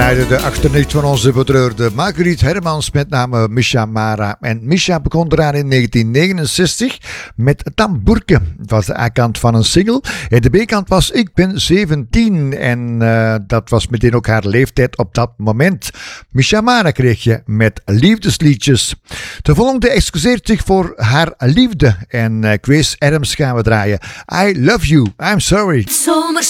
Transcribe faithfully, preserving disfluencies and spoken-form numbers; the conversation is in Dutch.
draaiden de achternicht van onze betreurde Marguerite Hermans met name Misha Mara. En Misha begon eraan in negentien negenenzestig met Tamboerke. Het was de A-kant van een single. En de B-kant was Ik ben zeventien. En uh, dat was meteen ook haar leeftijd op dat moment. Misha Mara kreeg je met liefdesliedjes. De volgende excuseert zich voor haar liefde. En uh, Grace Adams gaan we draaien. I love you, I'm sorry. Zomers